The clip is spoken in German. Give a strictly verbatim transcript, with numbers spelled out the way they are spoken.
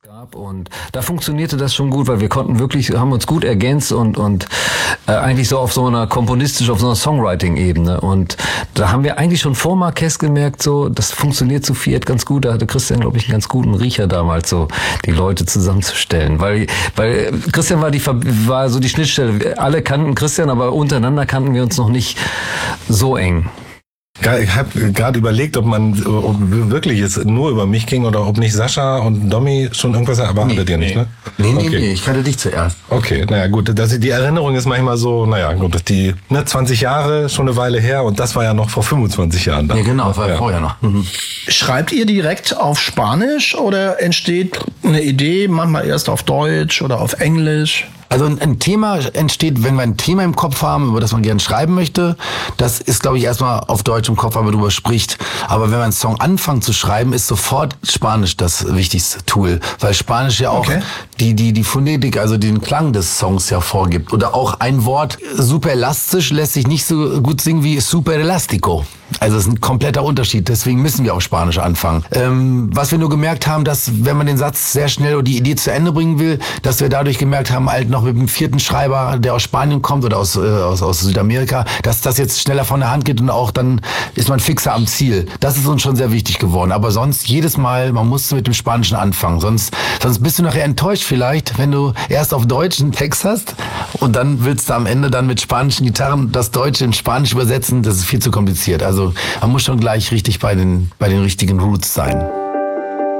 gab und da funktionierte das schon gut, weil wir konnten wirklich, haben uns gut ergänzt und und äh, eigentlich so auf so einer komponistisch, auf so einer Songwriting-Ebene und da haben wir eigentlich schon vor Marquez gemerkt, so das funktioniert zu viert ganz gut. Da hatte Christian, glaube ich, einen ganz guten Riecher damals, so die Leute zusammenzustellen, weil weil Christian war die war so die Schnittstelle. Alle kannten Christian, aber untereinander kannten wir uns noch nicht so eng. Ich habe gerade überlegt, ob man ob wirklich es nur über mich ging oder ob nicht Sascha und Domi schon irgendwas, aber nee, hattet ihr nicht, ne? Nee, nee, okay. nee, ich kannte dich zuerst. Okay, naja gut, das, die Erinnerung ist manchmal so, naja gut, dass die ne, zwanzig Jahre, schon eine Weile her und das war ja noch vor fünfundzwanzig Jahren. Ja genau, das war ja vorher noch. Mhm. Schreibt ihr direkt auf Spanisch oder entsteht eine Idee manchmal erst auf Deutsch oder auf Englisch? Also ein, ein Thema entsteht, wenn wir ein Thema im Kopf haben, über das man gerne schreiben möchte. Das ist, glaube ich, erstmal auf Deutsch im Kopf, weil man darüber spricht. Aber wenn man einen Song anfängt zu schreiben, ist sofort Spanisch das wichtigste Tool. Weil Spanisch ja auch okay. die, die, die Phonetik, also den Klang des Songs ja vorgibt. Oder auch ein Wort, super elastisch, lässt sich nicht so gut singen wie super elastico. Also es ist ein kompletter Unterschied, deswegen müssen wir auf Spanisch anfangen. Ähm, was wir nur gemerkt haben, dass wenn man den Satz sehr schnell oder die Idee zu Ende bringen will, dass wir dadurch gemerkt haben, halt noch mit dem vierten Schreiber, der aus Spanien kommt oder aus, äh, aus, aus Südamerika, dass das jetzt schneller von der Hand geht und auch dann ist man fixer am Ziel. Das ist uns schon sehr wichtig geworden. Aber sonst jedes Mal, man muss mit dem Spanischen anfangen. Sonst, sonst bist du nachher enttäuscht vielleicht, wenn du erst auf Deutsch einen Text hast und dann willst du am Ende dann mit spanischen Gitarren das Deutsche in Spanisch übersetzen. Das ist viel zu kompliziert. Also Also man muss schon gleich richtig bei den, bei den richtigen Roots sein.